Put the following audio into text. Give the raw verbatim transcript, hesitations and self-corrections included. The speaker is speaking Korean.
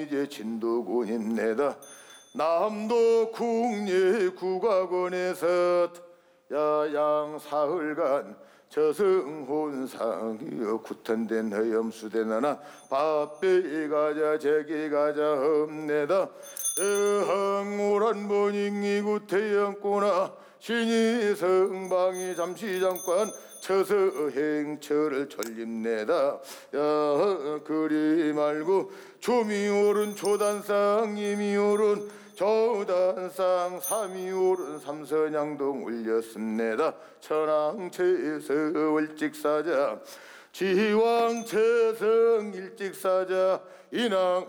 이제 진도군입니다. 남도 국립국악원에서 야양 사흘간 저승혼상이여 구탄된 허염수대나나 밥배 가자 제기 가자 험내다 항오란번익이 구태영꼬나 신이 성방이 잠시 잠깐 처서행처를 전립내다. 야 그리 말고 조미 오른 조단상 이미 오른 조단상 삼이 오른 삼선양동 울렸습니다. 천왕체서 월직사자 지왕체성 일직사자 인왕